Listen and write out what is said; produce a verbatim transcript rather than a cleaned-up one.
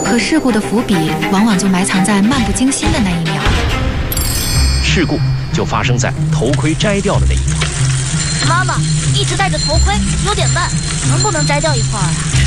可事故的伏笔往往就埋藏在漫不经心的那一秒。 事故就发生在头盔摘掉的那一刻。 妈妈一直戴着头盔，有点慢，能不能摘掉一块啊？